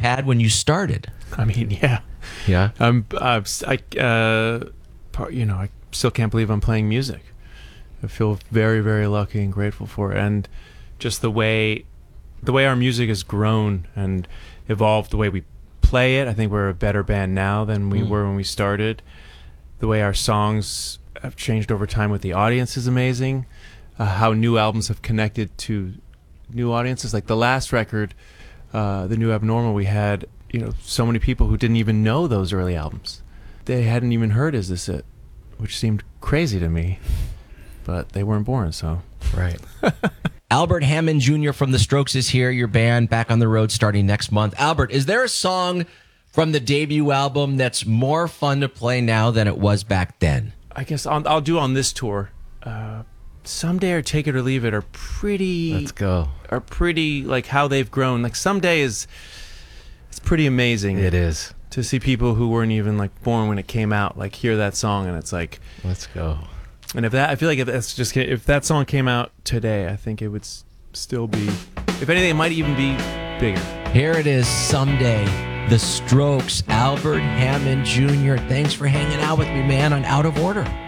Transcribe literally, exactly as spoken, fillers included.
had when you started. I mean, yeah. Yeah. Um, uh, I, uh, part- you know, I still can't believe I'm playing music. I feel very, very lucky and grateful for it. And just the way, the way our music has grown and evolved, the way we play it, I think we're a better band now than we mm. were when we started. The way our songs have changed over time with the audience is amazing. Uh, how new albums have connected to new audiences. Like the last record, uh, the new Abnormal, we had, you know, so many people who didn't even know those early albums. They hadn't even heard Is This It, which seemed crazy to me, but they weren't born, so. Right. Albert Hammond Junior from The Strokes is here, your band back on the road starting next month. Albert, is there a song from the debut album that's more fun to play now than it was back then? I guess I'll, I'll do on this tour. Uh, Someday or Take It or Leave It are pretty... Let's go. Are pretty, like, how they've grown. Like, Someday is... It's pretty amazing. It is. To see people who weren't even, like, born when it came out, like, hear that song, and it's like... Let's go. And if that... I feel like if that's just... If that song came out today, I think it would s- still be... If anything, it might even be bigger. Here it is, Someday. The Strokes, Albert Hammond Junior Thanks for hanging out with me, man, on Out of Order.